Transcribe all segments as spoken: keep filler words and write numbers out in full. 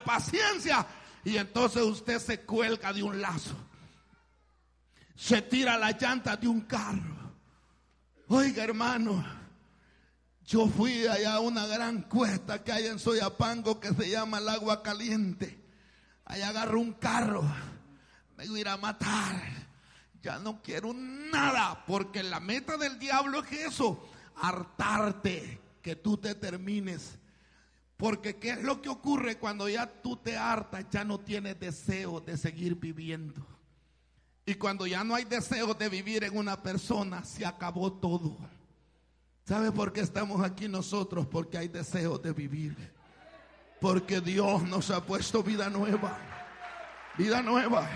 paciencia. Y entonces usted se cuelga de un lazo, se tira la llanta de un carro. Oiga, hermano, yo fui allá a una gran cuesta que hay en Soyapango que se llama el Agua Caliente. Allá agarro un carro, me voy a ir a matar. Ya no quiero nada, porque la meta del diablo es eso, hartarte, que tú te termines. Porque ¿qué es lo que ocurre cuando ya tú te hartas? Ya no tienes deseo de seguir viviendo. Y cuando ya no hay deseo de vivir en una persona, se acabó todo. ¿Sabe por qué estamos aquí nosotros? Porque hay deseo de vivir. Porque Dios nos ha puesto vida nueva. Vida nueva.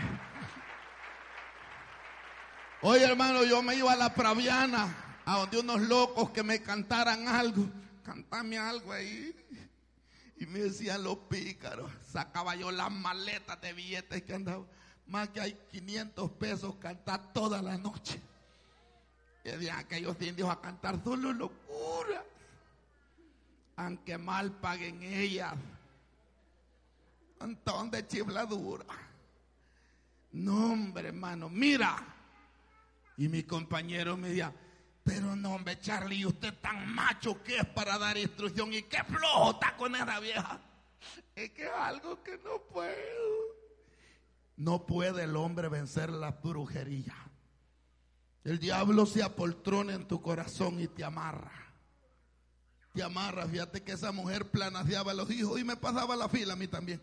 Oye, hermano, yo me iba a la Praviana, a donde unos locos que me cantaran algo. Cántame algo ahí. Y me decían los pícaros. Sacaba yo las maletas de billetes que andaba. Más que hay quinientos pesos, cantar toda la noche. Y decían aquellos indios a cantar solo locura. Aunque mal paguen ellas. Un montón de chifladura. No, hombre, hermano, mira. Y mi compañero me decía, pero no, hombre, Charlie, usted tan macho que es para dar instrucción y qué flojo está con esa vieja. Es que es algo que no puedo. No puede el hombre vencer la brujería. El diablo se apoltrona en tu corazón y te amarra. Te amarra. Fíjate que esa mujer planaseaba a los hijos y me pasaba la fila a mí también.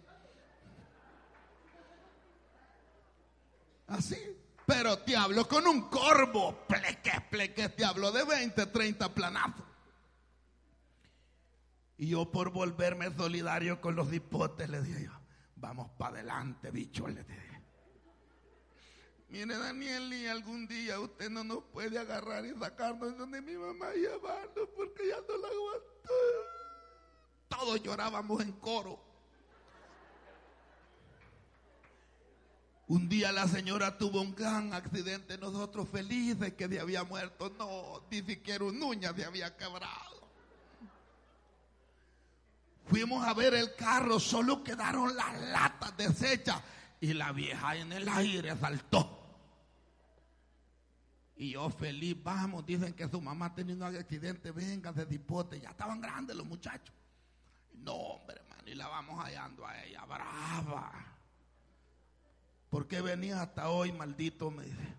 Así. Pero te hablo con un corvo, pleque, pleque, te hablo de veinte, treinta planazos. Y yo por volverme solidario con los hipotes le dije yo, vamos para adelante, bicho, le dije. Mire, Daniel, y algún día usted no nos puede agarrar y sacarnos donde mi mamá y llevarnos porque ya no la aguantó. Todos llorábamos en coro. Un día la señora tuvo un gran accidente, nosotros felices que se había muerto. No, ni siquiera un uña se había quebrado. Fuimos a ver el carro, solo quedaron las latas deshechas y la vieja en el aire saltó. Y yo feliz, vamos, dicen que su mamá tenía un accidente, venga de hipote, ya estaban grandes los muchachos. No, hombre, hermano, y la vamos hallando a ella, brava. ¿Por qué venía hasta hoy, maldito? Me dice.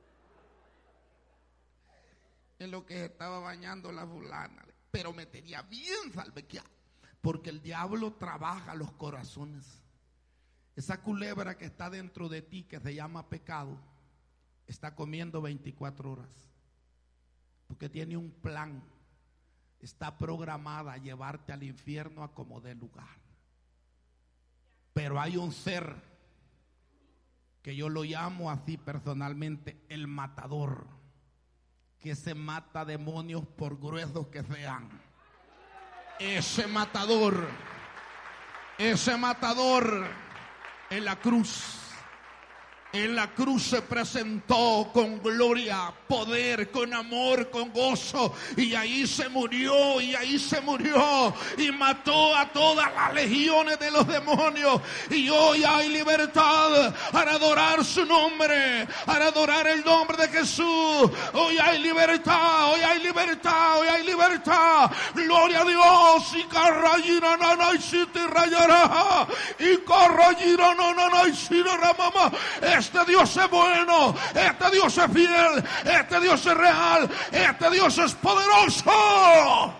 En lo que se estaba bañando la fulana. Pero me tenía bien salvequeado. Porque el diablo trabaja los corazones. Esa culebra que está dentro de ti, que se llama pecado, está comiendo veinticuatro horas. Porque tiene un plan. Está programada a llevarte al infierno a como dé lugar. Pero hay un ser que yo lo llamo así personalmente, el matador, que se mata demonios por gruesos que sean. Ese matador, ese matador en la cruz, en la cruz se presentó con gloria, poder, con amor, con gozo, y ahí se murió, y ahí se murió, y mató a todas las legiones de los demonios, y hoy hay libertad para adorar su nombre, para adorar el nombre de Jesús. Hoy hay libertad, hoy hay libertad, hoy hay libertad. Gloria a Dios. Y carrayira nana y siti rayara, y carrayira nana y siti ramama. Este Dios es bueno, este Dios es fiel, este Dios es real, este Dios es poderoso.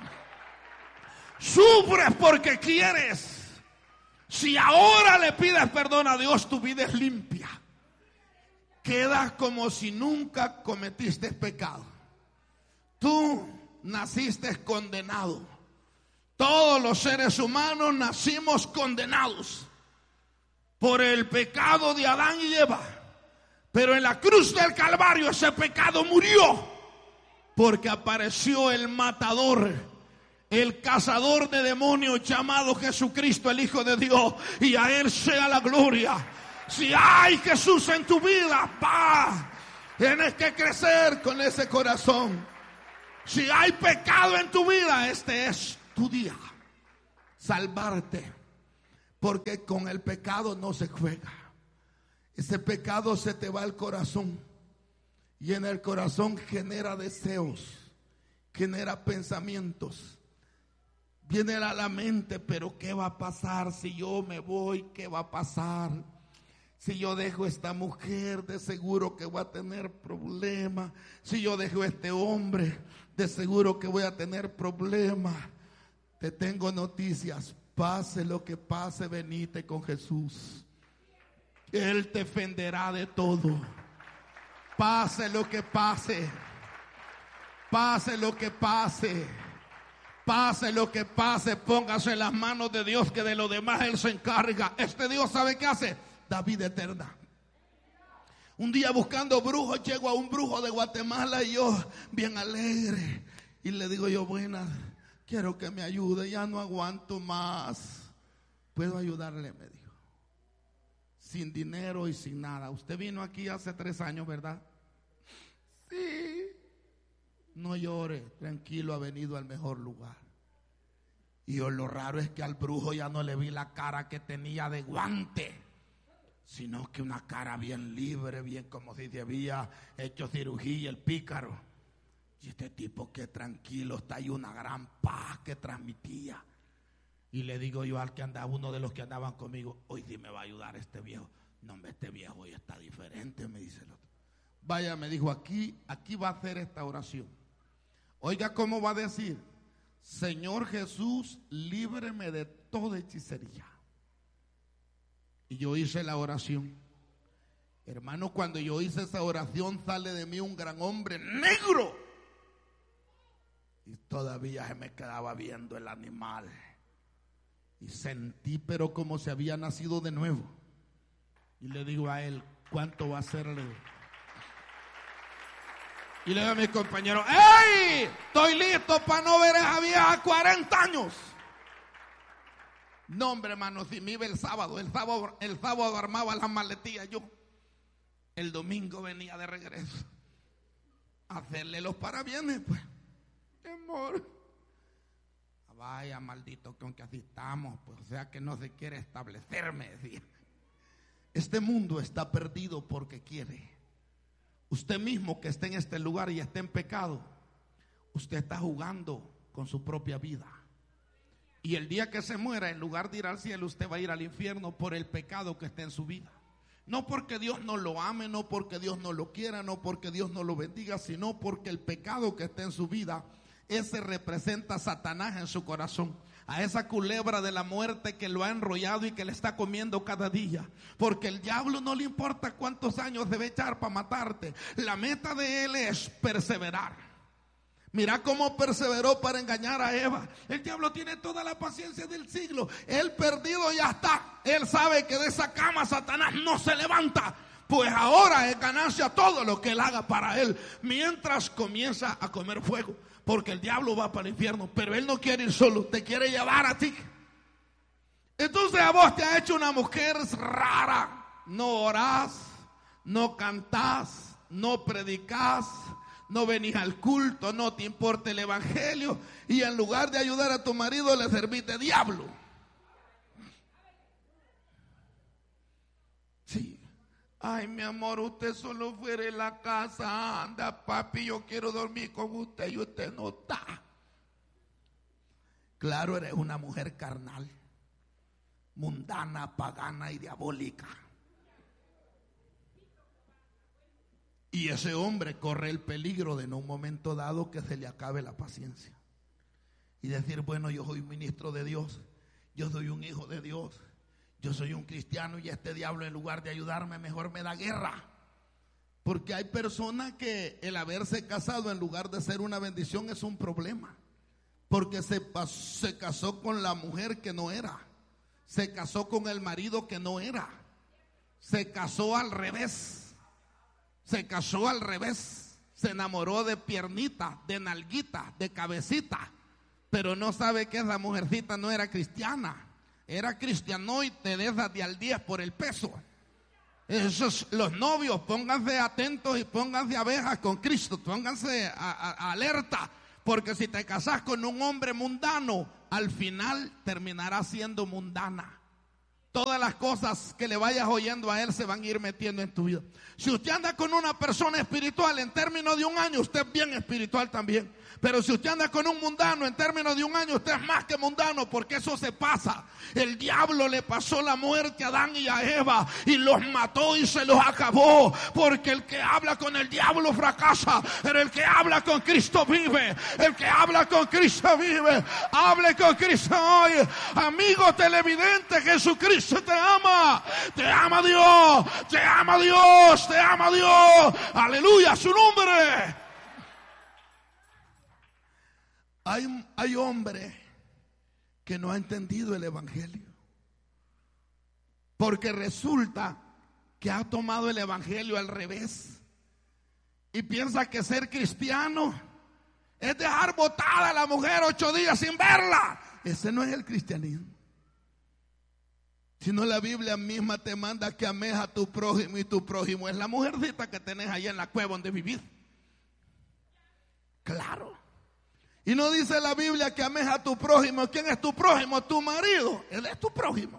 Sufres porque quieres. Si ahora le pides perdón a Dios, tu vida es limpia. Quedas como si nunca cometiste pecado. Tú naciste condenado. Todos los seres humanos nacimos condenados por el pecado de Adán y Eva. Pero en la cruz del Calvario ese pecado murió, porque apareció el matador, el cazador de demonios llamado Jesucristo, el Hijo de Dios, y a Él sea la gloria. Si hay Jesús en tu vida, pa, tienes que crecer con ese corazón. Si hay pecado en tu vida, este es tu día. Salvarte. Porque con el pecado no se juega. Ese pecado se te va al corazón. Y en el corazón genera deseos, genera pensamientos. Viene a la mente, pero ¿qué va a pasar si yo me voy? ¿Qué va a pasar? Si yo dejo a esta mujer, de seguro que voy a tener problemas. Si yo dejo a este hombre, de seguro que voy a tener problemas. Te tengo noticias. Pase lo que pase, venite con Jesús. Él te defenderá de todo. Pase lo que pase. Pase lo que pase. Pase lo que pase. Póngase en las manos de Dios, que de lo demás Él se encarga. Este Dios sabe qué hace. Da vida eterna. Un día buscando brujos, llego a un brujo de Guatemala y yo bien alegre. Y le digo yo, buenas, quiero que me ayude, ya no aguanto más. ¿Puedo ayudarle? Me dijo. Sin dinero y sin nada. Usted vino aquí hace tres años, ¿verdad? Sí. No llore, tranquilo, ha venido al mejor lugar. Y yo, lo raro es que al brujo ya no le vi la cara que tenía de guante, sino que una cara bien libre, bien como si se había hecho cirugía el pícaro. Y este tipo que tranquilo está, y una gran paz que transmitía. Y le digo yo al que andaba, uno de los que andaban conmigo, hoy sí me va a ayudar este viejo. No, hombre, este viejo hoy está diferente, me dice el otro. Vaya, me dijo, aquí, aquí va a hacer esta oración. Oiga cómo va a decir: Señor Jesús, líbreme de toda hechicería. Y yo hice la oración. Hermano, cuando yo hice esa oración, sale de mí un gran hombre negro. Y todavía se me quedaba viendo el animal. Y sentí, pero como si había nacido de nuevo. Y le digo a él, ¿cuánto va a hacerle? Y le digo a mis compañeros, ¡ey! Estoy listo para no ver a esa vieja cuarenta años. No, hombre, hermano, si me iba el sábado, el sábado, el sábado armaba las maletillas yo. El domingo venía de regreso a hacerle los parabienes, pues. Amor. Vaya, maldito, que aunque así estamos, pues, o sea que no se quiere establecer, me decía. Este mundo está perdido porque quiere. Usted mismo que esté en este lugar y esté en pecado, usted está jugando con su propia vida. Y el día que se muera, en lugar de ir al cielo, usted va a ir al infierno por el pecado que está en su vida. No porque Dios no lo ame, no porque Dios no lo quiera, no porque Dios no lo bendiga, sino porque el pecado que está en su vida, ese representa a Satanás en su corazón. A esa culebra de la muerte que lo ha enrollado y que le está comiendo cada día. Porque el diablo no le importa cuántos años debe echar para matarte. La meta de él es perseverar. Mira cómo perseveró para engañar a Eva. El diablo tiene toda la paciencia del siglo. Él perdido ya está. Él sabe que de esa cama Satanás no se levanta. Pues ahora es ganancia todo lo que él haga para él, mientras comienza a comer fuego. Porque el diablo va para el infierno, pero él no quiere ir solo, te quiere llevar a ti. Entonces a vos te ha hecho una mujer rara. No orás, no cantás, no predicás, no venís al culto, no te importa el evangelio, y en lugar de ayudar a tu marido le servís de diablo. Sí. Ay, mi amor, usted solo fuera en la casa. Anda, papi, yo quiero dormir con usted y usted no está. Claro, eres una mujer carnal, mundana, pagana y diabólica. Y ese hombre corre el peligro de en un momento dado que se le acabe la paciencia. Y decir, bueno, yo soy ministro de Dios, yo soy un hijo de Dios, yo soy un cristiano, y este diablo en lugar de ayudarme mejor me da guerra. Porque hay personas que el haberse casado en lugar de ser una bendición es un problema. Porque se, se casó con la mujer que no era. Se casó con el marido que no era. Se casó al revés. Se casó al revés. Se enamoró de piernita, de nalguita, de cabecita. Pero no sabe que esa mujercita no era cristiana. Era cristianoide de esas de al diez por el peso. Esos, los novios, pónganse atentos y pónganse abejas con Cristo. Pónganse a, a, a alerta. Porque si te casas con un hombre mundano, al final terminarás siendo mundana. todas las cosas que le vayas oyendo a él se van a ir metiendo en tu vida. Si usted anda con una persona espiritual, en términos de un año, usted es bien espiritual también. Pero si usted anda con un mundano, en términos de un año, usted es más que mundano, porque eso se pasa. El diablo le pasó la muerte a Adán y a Eva y los mató y se los acabó. Porque el que habla con el diablo fracasa, pero el que habla con Cristo vive. El que habla con Cristo vive. Hable con Cristo hoy. Amigo televidente, Jesucristo te ama. Te ama Dios. Te ama Dios. Te ama Dios. Aleluya, su nombre. Hay, hay hombres que no han entendido el evangelio, porque resulta que ha tomado el evangelio al revés y piensa que ser cristiano es dejar botada a la mujer ocho días sin verla. Ese no es el cristianismo. Sino la Biblia misma te manda que ames a tu prójimo, y tu prójimo es la mujercita que tenés ahí en la cueva donde vivir. Claro. Y no dice la Biblia que ames a tu prójimo. ¿Quién es tu prójimo? Tu marido. Él es tu prójimo.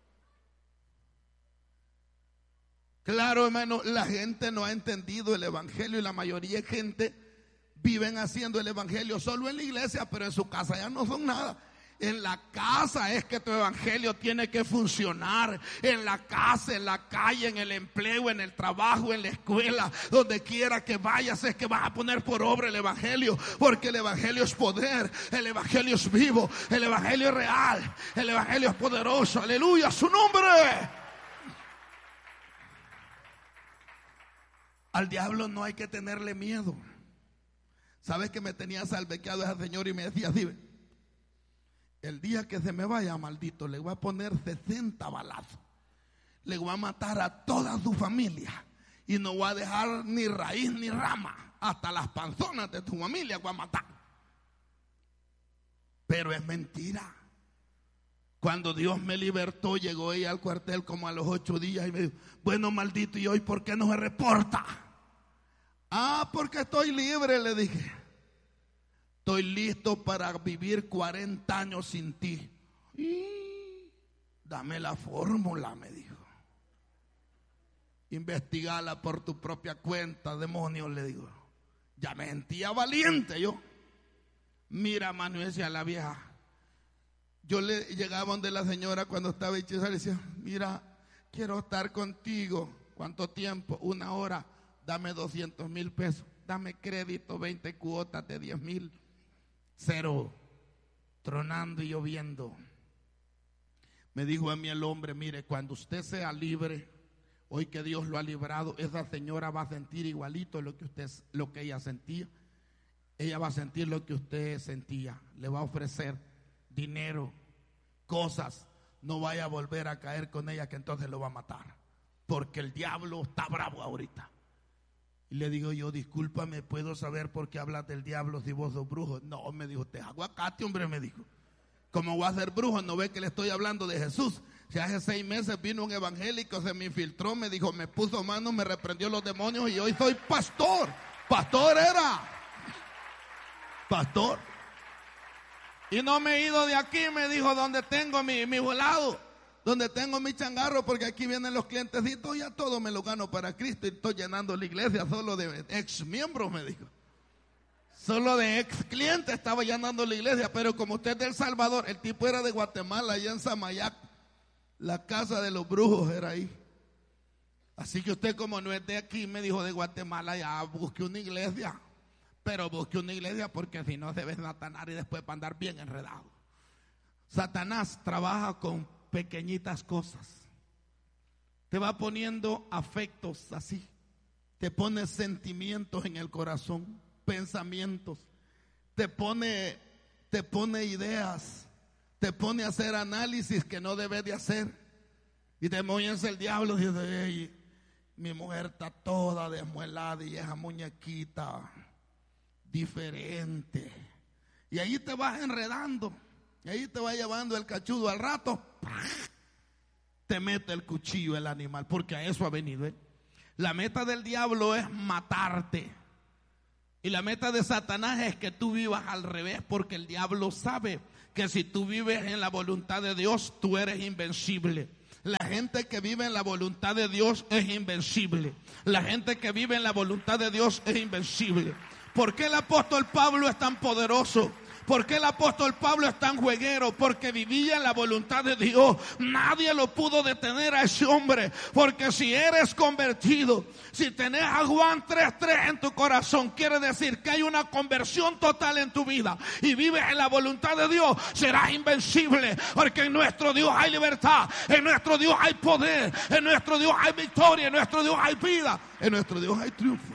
Claro, hermano, la gente no ha entendido el evangelio y la mayoría de gente viven haciendo el evangelio solo en la iglesia, pero en su casa ya no son nada. En la casa es que tu evangelio tiene que funcionar. En la casa, en la calle, en el empleo, en el trabajo, en la escuela, donde quiera que vayas, es que vas a poner por obra el evangelio. Porque el evangelio es poder, el evangelio es vivo, el evangelio es real, el evangelio es poderoso. Aleluya, su nombre. Al diablo no hay que tenerle miedo. ¿Sabes que me tenía salvequeado ese señor y me decía así? El día que se me vaya, maldito, le voy a poner sesenta balazos. Le voy a matar a toda su familia. Y no voy a dejar ni raíz ni rama. Hasta las panzonas de tu familia voy a matar. Pero es mentira. Cuando Dios me libertó, llegó ella al cuartel como a los ocho días y me dijo: bueno, maldito, ¿y hoy por qué no se reporta? Ah, porque estoy libre, le dije. Estoy listo para vivir cuarenta años sin ti. Y dame la fórmula, me dijo. Investigala por tu propia cuenta, demonio, le digo. Ya me sentía valiente yo. Mira, mano, decía la vieja. Yo le llegaba donde la señora cuando estaba hechizada y decía: mira, quiero estar contigo. ¿Cuánto tiempo? Una hora. Dame doscientos mil pesos. Dame crédito, veinte cuotas de diez mil. Cero, tronando y lloviendo. Me dijo a mí el hombre: mire, cuando usted sea libre, hoy que Dios lo ha librado, esa señora va a sentir igualito lo que usted, lo que ella sentía. Ella va a sentir lo que usted sentía. Le va a ofrecer dinero, cosas. No vaya a volver a caer con ella, que entonces lo va a matar, porque el diablo está bravo ahorita. Y le digo yo: discúlpame, ¿puedo saber por qué hablas del diablo si vos sos brujo? No, me dijo, te aguacate, hombre, me dijo. ¿Cómo voy a ser brujo? ¿No ve que le estoy hablando de Jesús? Si hace seis meses vino un evangélico, se me infiltró, me dijo, me puso manos, me reprendió los demonios y hoy soy pastor. Pastor era. Pastor. Y no me he ido de aquí, me dijo, donde tengo mi, mi volado. Donde tengo mi changarro, porque aquí vienen los clientecitos, ya todo me lo gano para Cristo y estoy llenando la iglesia solo de ex miembros, me dijo. Solo de ex clientes estaba llenando la iglesia, pero como usted es de El Salvador, el tipo era de Guatemala, allá en Samayac, la casa de los brujos era ahí. Así que usted, como no es de aquí, me dijo, de Guatemala, ya busque una iglesia, pero busque una iglesia porque si no se ve Satanás y después va a andar bien enredado. Satanás trabaja con pequeñitas cosas. Te va poniendo afectos así. Te pone sentimientos en el corazón, pensamientos. Te pone, te pone ideas. Te pone a hacer análisis que no debes de hacer. Y te mueves el diablo y dice: hey, mi mujer está toda desmuelada y esa muñequita diferente. Y ahí te vas enredando. Y ahí te va llevando el cachudo. Al rato te mete el cuchillo el animal, porque a eso ha venido, ¿eh? La meta del diablo es matarte. Y la meta de Satanás es que tú vivas al revés, porque el diablo sabe que si tú vives en la voluntad de Dios, tú eres invencible. La gente que vive en la voluntad de Dios es invencible. La gente que vive en la voluntad de Dios es invencible. ¿Por qué el apóstol Pablo es tan poderoso? ¿Por qué el apóstol Pablo es tan jueguero? Porque vivía en la voluntad de Dios. Nadie lo pudo detener a ese hombre. Porque si eres convertido, si tenés a Juan tres tres en tu corazón, quiere decir que hay una conversión total en tu vida y vives en la voluntad de Dios, serás invencible. Porque en nuestro Dios hay libertad, en nuestro Dios hay poder, en nuestro Dios hay victoria, en nuestro Dios hay vida, en nuestro Dios hay triunfo.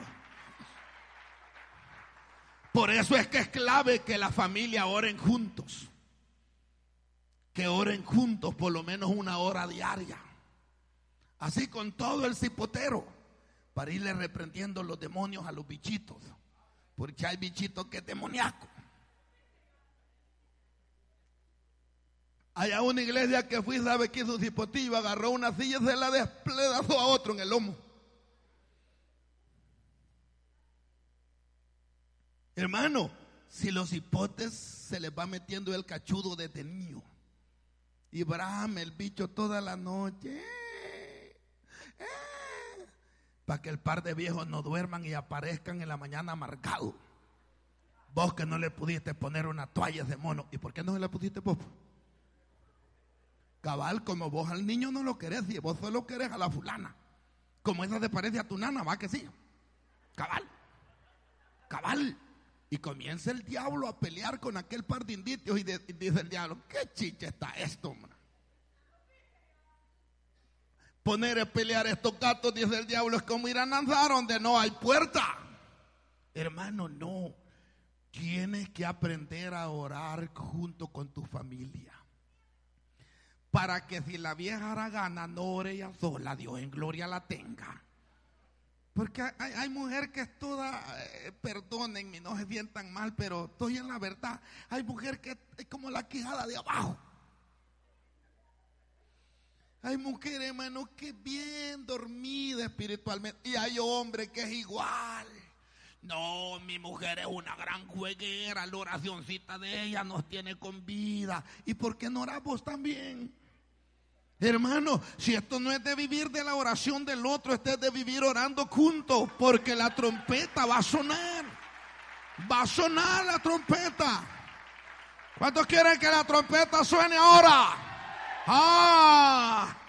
Por eso es que es clave que la familia oren juntos. Que oren juntos por lo menos una hora diaria. Así con todo el cipotero. Para irle reprendiendo los demonios a los bichitos. Porque hay bichitos que es demoníaco. Allá una iglesia que fui, sabe que hizo cipotillo, agarró una silla y se la despedazó a otro en el lomo. Hermano, si los hipotes se les va metiendo el cachudo desde niño y brame el bicho toda la noche, eh, eh, para que el par de viejos no duerman y aparezcan en la mañana amargados. Vos que no le pudiste poner una toalla de mono. ¿Y por qué no se la pusiste vos? Cabal, como vos al niño no lo querés y vos solo querés a la fulana. Como esa te parece a tu nana, va que sí. Cabal, cabal. Y comienza el diablo a pelear con aquel par de indicios y, de, y dice el diablo, ¿qué chicha está esto, hombre? Poner a pelear estos gatos, dice el diablo, es como ir a nadar donde no hay puerta. Hermano, no. Tienes que aprender a orar junto con tu familia. Para que si la vieja haragana no ore ella sola, Dios en gloria la tenga. Porque hay, hay mujer que es toda, eh, perdónenme, no se sientan mal, pero estoy en la verdad. Hay mujer que es como la quijada de abajo. Hay mujer, hermano, que es bien dormida espiritualmente. Y hay hombre que es igual. No, mi mujer es una gran jueguera, la oracioncita de ella nos tiene con vida. ¿Y por qué no orás vos también? Hermano, si esto no es de vivir de la oración del otro, esto es de vivir orando juntos, porque la trompeta va a sonar. Va a sonar la trompeta. ¿Cuántos quieren que la trompeta suene ahora? ¡Ah!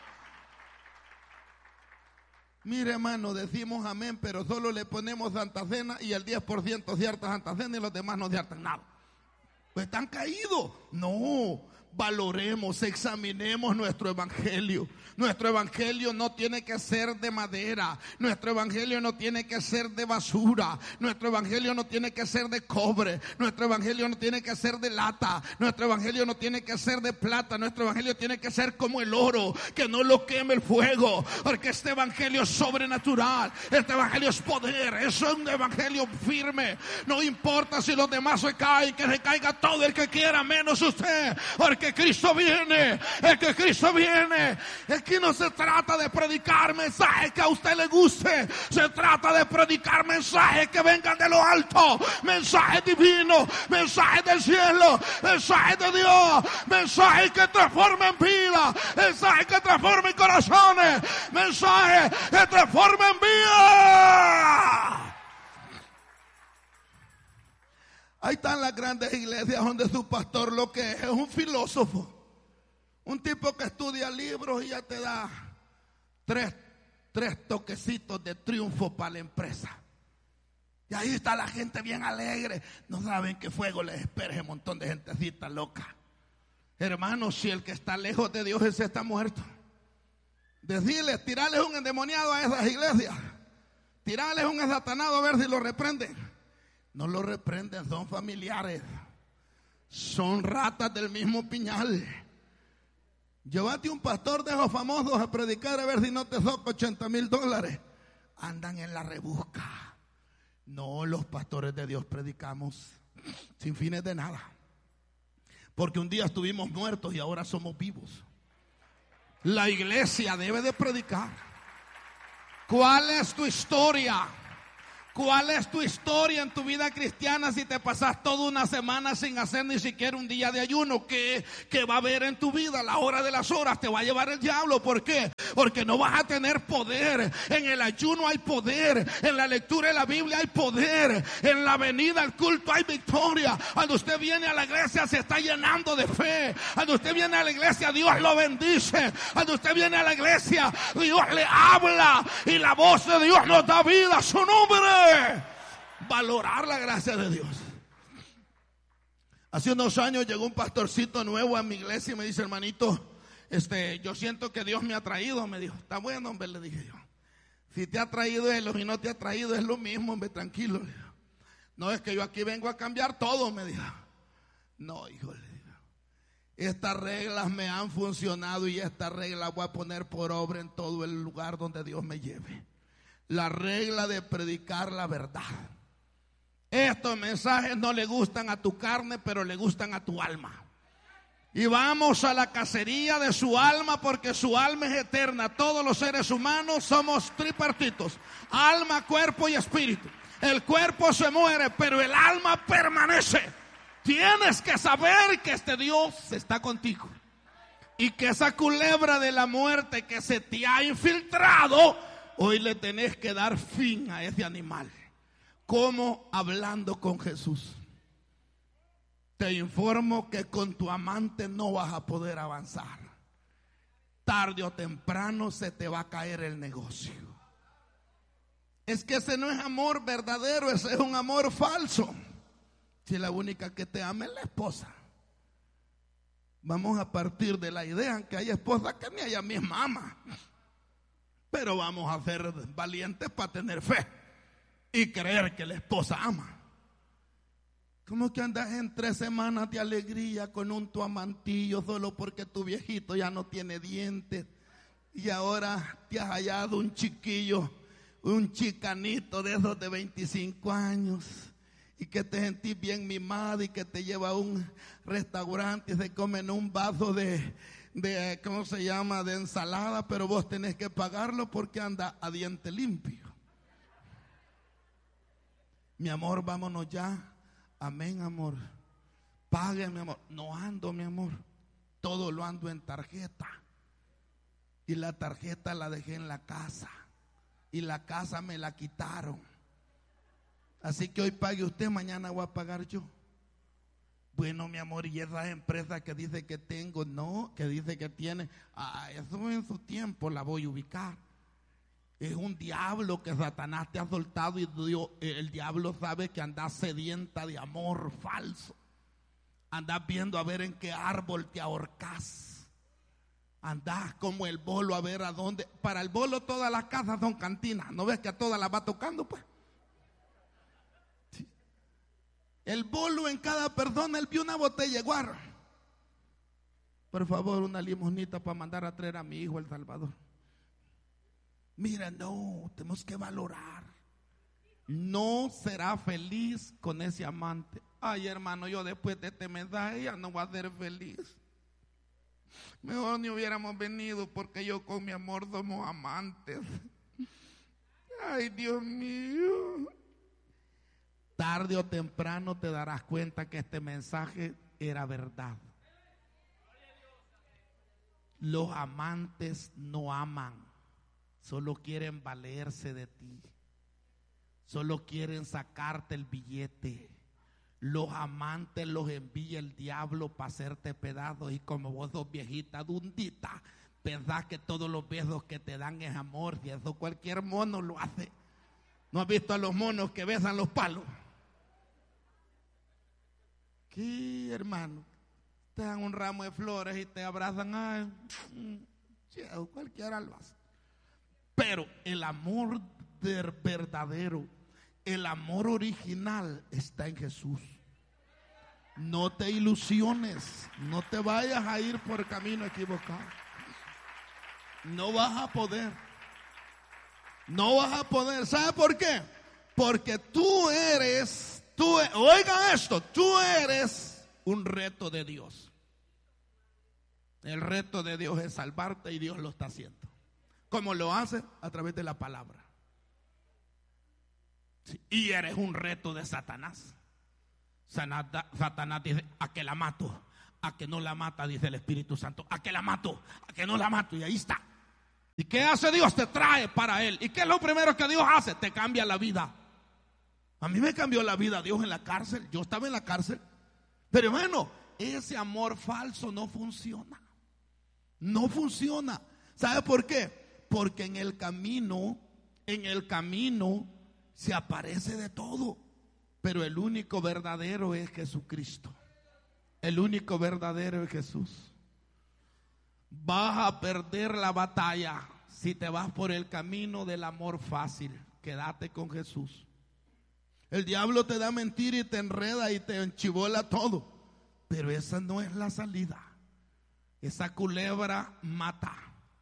Mire, hermano, decimos amén, pero solo le ponemos Santa Cena y el diez por ciento cierta Santa Cena y los demás no ciertan nada. Pues están caídos. No. Valoremos, examinemos nuestro evangelio. Nuestro evangelio no tiene que ser de madera. Nuestro evangelio no tiene que ser de basura. Nuestro evangelio no tiene que ser de cobre. Nuestro evangelio no tiene que ser de lata. Nuestro evangelio no tiene que ser de plata. Nuestro evangelio tiene que ser como el oro, que no lo queme el fuego. Porque este evangelio es sobrenatural. Este evangelio es poder. Es un evangelio firme. No importa si los demás se caen, que se caiga todo el que quiera, menos usted. Porque que Cristo viene, es que Cristo viene. Es que no se trata de predicar mensajes que a usted le guste, se trata de predicar mensajes que vengan de lo alto, mensajes divinos, mensajes del cielo, mensajes de Dios, mensajes que transformen vida, mensajes que transformen corazones, mensajes que transformen vida. Ahí están las grandes iglesias donde su pastor lo que es es un filósofo. Un tipo que estudia libros y ya te da tres, tres toquecitos de triunfo para la empresa. Y ahí está la gente bien alegre. No saben qué fuego les espera ese montón de gentecita loca. Hermanos, si el que está lejos de Dios ese está muerto. Decirles, tirarles un endemoniado a esas iglesias. Tirarles un satanado a ver si lo reprenden. No lo reprenden, son familiares. Son ratas del mismo piñal. Llévate un pastor de esos famosos a predicar a ver si no te soca ochenta mil dólares. Andan en la rebusca. No, los pastores de Dios predicamos sin fines de nada. Porque un día estuvimos muertos y ahora somos vivos. La iglesia debe de predicar. ¿Cuál es tu historia? ¿Cuál es tu historia en tu vida cristiana si te pasas toda una semana sin hacer ni siquiera un día de ayuno? ¿Qué, qué va a haber en tu vida? La hora de las horas te va a llevar el diablo. ¿Por qué? Porque no vas a tener poder. En el ayuno hay poder. En la lectura de la Biblia hay poder. En la venida al culto hay victoria. Cuando usted viene a la iglesia se está llenando de fe. Cuando usted viene a la iglesia Dios lo bendice. Cuando usted viene a la iglesia Dios le habla. Y la voz de Dios nos da vida a su nombre. Valorar la gracia de Dios. Hace unos años llegó un pastorcito nuevo a mi iglesia y me dice: hermanito, este, yo siento que Dios me ha traído. Me dijo: está bueno, hombre, le dije yo. Si te ha traído él y no te ha traído es lo mismo, hombre, tranquilo. Le digo. No, es que yo aquí vengo a cambiar todo, me dijo. No, hijo, le digo. Estas reglas me han funcionado y estas reglas voy a poner por obra en todo el lugar donde Dios me lleve. La regla de predicar la verdad. Estos mensajes no le gustan a tu carne, pero le gustan a tu alma. Y vamos a la cacería de su alma, porque su alma es eterna. Todos los seres humanos somos tripartitos: alma, cuerpo y espíritu. El cuerpo se muere, pero el alma permanece. Tienes que saber que este Dios está contigo y que esa culebra de la muerte que se te ha infiltrado, hoy le tenés que dar fin a ese animal. ¿Cómo? Hablando con Jesús. Te informo que con tu amante no vas a poder avanzar. Tarde o temprano se te va a caer el negocio. Es que ese no es amor verdadero, ese es un amor falso. Si la única que te ama es la esposa. Vamos a partir de la idea que hay esposas que ni ella misma ama. Pero vamos a ser valientes para tener fe y creer que la esposa ama. ¿Cómo que andas en tres semanas de alegría con un tu amantillo solo porque tu viejito ya no tiene dientes? Y ahora te has hallado un chiquillo, un chicanito de esos de veinticinco años, y que te sentís bien mimado y que te lleva a un restaurante y se comen un vaso de... de, ¿cómo se llama?, de ensalada, pero vos tenés que pagarlo porque anda a diente limpio. Mi amor, vámonos ya. Amén, amor. Pague, mi amor. No ando, mi amor. Todo lo ando en tarjeta. Y la tarjeta la dejé en la casa. Y la casa me la quitaron. Así que hoy pague usted, mañana voy a pagar yo. Bueno, mi amor, y esas empresas que dice que tengo, no, que dice que tiene, ah, eso en su tiempo la voy a ubicar. Es un diablo que Satanás te ha soltado y Dios, el diablo sabe que andás sedienta de amor falso. Andás viendo a ver en qué árbol te ahorcás. Andás como el bolo a ver a dónde. Para el bolo todas las casas son cantinas. ¿No ves que a todas las va tocando, pues? El bolo en cada persona, él vio una botella de guarro. Por favor, una limonita para mandar a traer a mi hijo El Salvador. Mira, no, tenemos que valorar. No será feliz con ese amante. Ay, hermano, yo después de este mensaje ya no voy a ser feliz. Mejor ni hubiéramos venido porque yo con mi amor somos amantes. Ay, Dios mío. Tarde o temprano te darás cuenta que este mensaje era verdad. Los amantes no aman, solo quieren valerse de ti. Solo quieren sacarte el billete. Los amantes los envía el diablo para hacerte pedazos. Y como vos sos viejita dundita, pensás que todos los besos que te dan es amor. Y eso cualquier mono lo hace. ¿No has visto a los monos que besan los palos? ¿Qué, hermano? Te dan un ramo de flores y te abrazan. Ay, cualquiera lo hace. Pero el amor verdadero, el amor original está en Jesús. No te ilusiones, no te vayas a ir por el camino equivocado. No vas a poder. No vas a poder. ¿Sabe por qué? Porque tú eres, tú, oiga esto, tú eres un reto de Dios. El reto de Dios es salvarte y Dios lo está haciendo. ¿Cómo lo hace? A través de la palabra. Sí, y eres un reto de Satanás. Satanás dice: a que la mato, a que no la mata, dice el Espíritu Santo, a que la mato, a que no la mato, y ahí está. ¿Y qué hace Dios? Te trae para Él. ¿Y qué es lo primero que Dios hace? Te cambia la vida. A mí me cambió la vida Dios en la cárcel. Yo estaba en la cárcel. Pero hermano, ese amor falso no funciona. No funciona. ¿Sabe por qué? Porque en el camino, en el camino se aparece de todo. Pero el único verdadero es Jesucristo. El único verdadero es Jesús. Vas a perder la batalla si te vas por el camino del amor fácil. Quédate con Jesús. El diablo te da mentira y te enreda y te enchibola todo. Pero esa no es la salida. Esa culebra mata.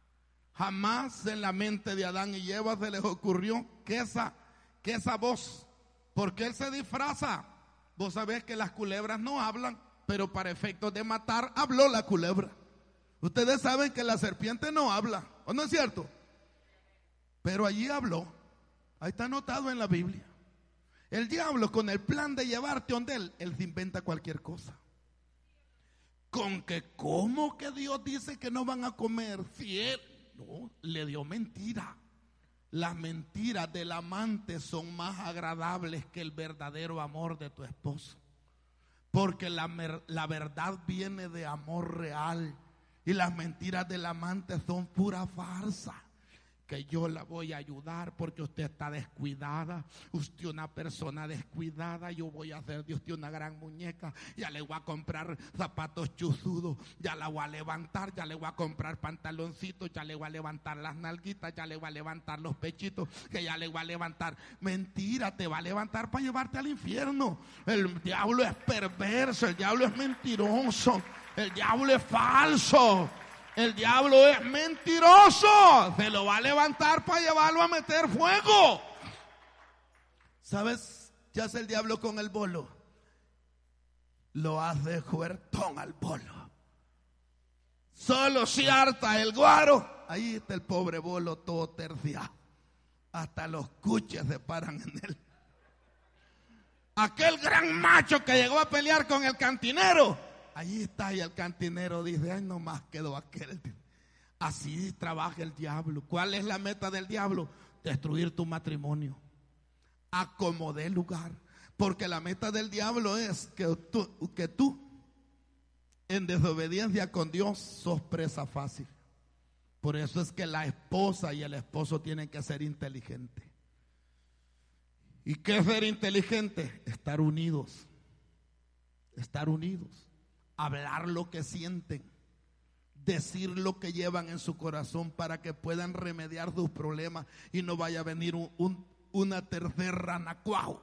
Jamás en la mente de Adán y Eva se les ocurrió que esa, que esa voz, porque él se disfraza. Vos sabés que las culebras no hablan, pero para efectos de matar habló la culebra. Ustedes saben que la serpiente no habla, ¿o no es cierto? Pero allí habló. Ahí está anotado en la Biblia. El diablo, con el plan de llevarte donde él, él se inventa cualquier cosa. Con que, ¿cómo que Dios dice que no van a comer? Si él, no, le dio mentira. Las mentiras del amante son más agradables que el verdadero amor de tu esposo. Porque la, la verdad viene de amor real. Y las mentiras del amante son pura farsa. Que yo la voy a ayudar porque usted está descuidada. Usted una persona descuidada. Yo voy a hacer de usted una gran muñeca. Ya le voy a comprar zapatos chuzudos. Ya la voy a levantar. Ya le voy a comprar pantaloncitos. Ya le voy a levantar las nalguitas. Ya le voy a levantar los pechitos. Que ya le voy a levantar. Mentira, te va a levantar para llevarte al infierno. El diablo es perverso. El diablo es mentiroso. El diablo es falso. El diablo es mentiroso. Se lo va a levantar para llevarlo a meter fuego. ¿Sabes qué hace el diablo con el bolo? Lo hace juertón al bolo. Solo se harta el guaro. Ahí está el pobre bolo todo terciado. Hasta los cuches se paran en él. Aquel gran macho que llegó a pelear con el cantinero. Allí está, y el cantinero dice: ay, no más quedó aquel. Así trabaja el diablo. ¿Cuál es la meta del diablo? Destruir tu matrimonio. A como dé lugar. Porque la meta del diablo es que tú, que tú en desobediencia con Dios sos presa fácil. Por eso es que la esposa y el esposo tienen que ser inteligentes. ¿Y qué es ser inteligente? Estar unidos. Estar unidos. Hablar lo que sienten, decir lo que llevan en su corazón para que puedan remediar sus problemas y no vaya a venir un, un, una tercer renacuajo.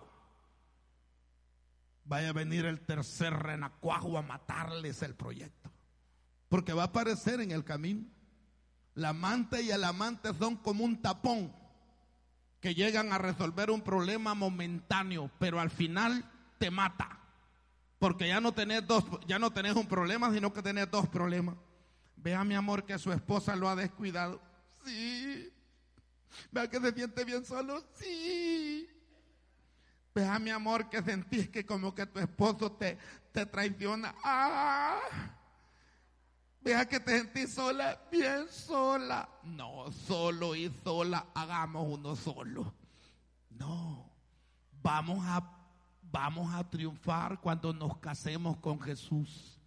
Vaya a venir el tercer renacuajo a matarles el proyecto. Porque va a aparecer en el camino. La amante y el amante son como un tapón que llegan a resolver un problema momentáneo, pero al final te mata. Porque ya no tenés dos, ya no tenés un problema, sino que tenés dos problemas. Vea, mi amor, que su esposa lo ha descuidado. Sí. Vea que se siente bien solo. Sí. Vea, mi amor, que sentís que como que tu esposo te, te traiciona. Ah. Vea que te sentís sola. Bien sola. No, solo y sola, hagamos uno solo. No. Vamos a Vamos a triunfar cuando nos casemos con Jesús.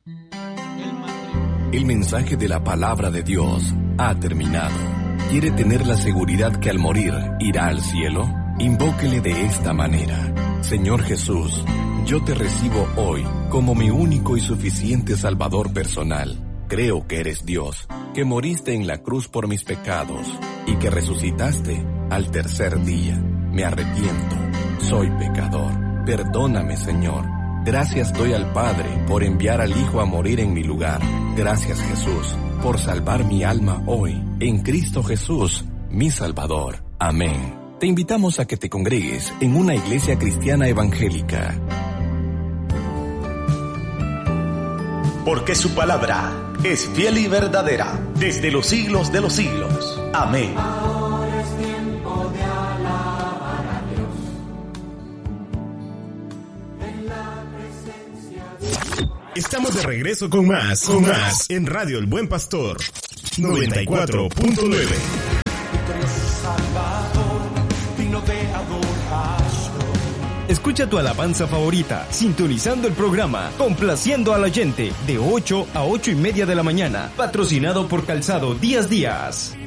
El, El mensaje de la palabra de Dios ha terminado. ¿Quiere tener la seguridad que al morir irá al cielo? Invóquele de esta manera: Señor Jesús, yo te recibo hoy como mi único y suficiente Salvador personal. Creo que eres Dios, que moriste en la cruz por mis pecados y que resucitaste al tercer día. Me arrepiento, soy pecador. Perdóname, Señor. Gracias doy al Padre por enviar al Hijo a morir en mi lugar. Gracias, Jesús, por salvar mi alma hoy, en Cristo Jesús, mi Salvador. Amén. Te invitamos a que te congregues en una iglesia cristiana evangélica. Porque su palabra es fiel y verdadera desde los siglos de los siglos. Amén. Ahora es tiempo de alabar a Dios. Estamos de regreso con más, con más, en Radio El Buen Pastor, noventa y cuatro punto nueve. Escucha tu alabanza favorita, sintonizando el programa, complaciendo al oyente, de ocho a ocho y media de la mañana, patrocinado por Calzado Díaz Díaz.